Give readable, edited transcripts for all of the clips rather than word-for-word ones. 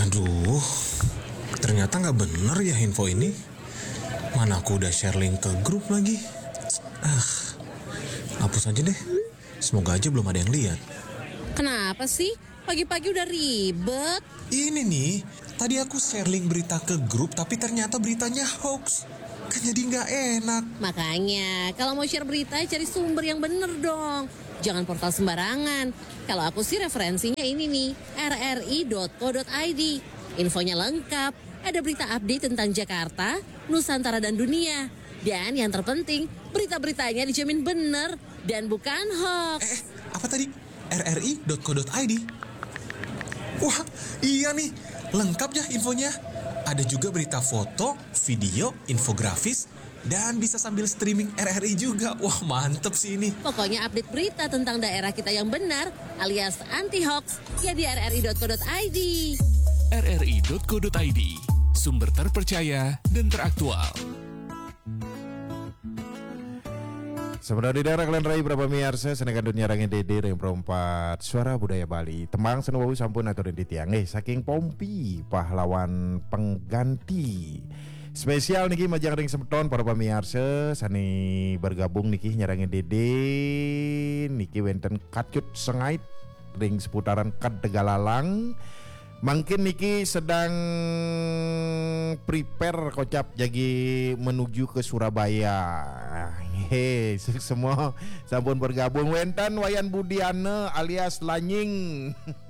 Aduh, ternyata nggak bener ya info ini. Mana aku udah share link ke grup lagi. Hapus aja deh. Semoga aja belum ada yang lihat. Kenapa sih? Pagi-pagi udah ribet. Ini nih, tadi aku share link berita ke grup tapi ternyata beritanya hoax. Kan jadi nggak enak. Makanya, kalau mau share berita cari sumber yang bener dong. Jangan portal sembarangan. Kalau aku sih referensinya ini nih, rri.co.id. Infonya lengkap, ada berita update tentang Jakarta, Nusantara dan dunia. Dan yang terpenting, berita-beritanya dijamin bener dan bukan hoax. Apa tadi? rri.co.id. Wah, iya nih, lengkap ya infonya. Ada juga berita foto, video, infografis, dan bisa sambil streaming RRI juga. Wah, mantep sih ini. Pokoknya update berita tentang daerah kita yang benar alias anti-hoax ya di rri.co.id. rri.co.id, sumber terpercaya dan teraktual. Sebenarnya di daerah kalian rai berapa miarsa senekan dunia rangin dede yang perempat suara budaya Bali tembang senuwawi sampun atau di tiang saking pompi pahlawan pengganti spesial niki majang ring semeton para pemiarsa sani bergabung niki nyarangin dede niki wenten katcut sengait ring seputaran kat Tegalalang. Mungkin niki sedang prepare kocap jadi menuju ke Surabaya. Semua sampun bergabung wenten Wayan Budiana alias Lanying.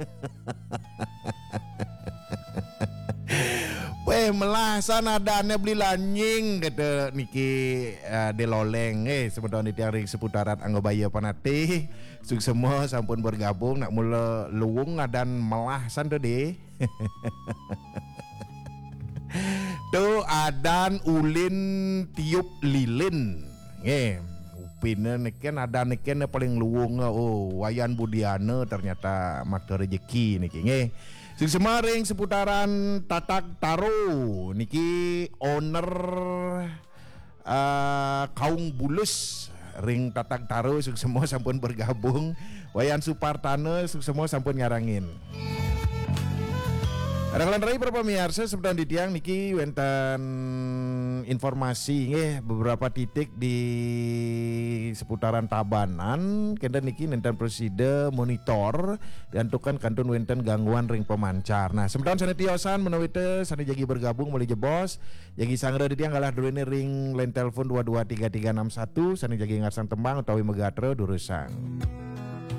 Weh melasan adanya beli lanying kata niki deloleng sebetulnya di tiang seputaran Anggobaya Panati suk semua sampun bergabung nak mula luwung dan melasan tuh deh. Tuh adan ulin tiup lilin upina neken ada neken paling luwung Wayan Budiana ternyata mata rezeki niki Sing semaring seputaran Tatak Taro niki owner Kaung Bulus ring Tatak Taro sing semua sampun bergabung. Wayan Supartana sing semua sampun ngarangin. Ada kalian rai berapa miarsa sebetulnya di tiang niki wenten informasi beberapa titik di seputaran Tabanan kenda niki nenten preside monitor diantukan kantun wenten gangguan ring pemancar. Nah sebentar sana tiosan menawite sana jagi bergabung mulai jebos jagi sangra di tiang galah dulu ini ring line telepon 223361 sana jagi ngarsang tembang utawi megatre durusan.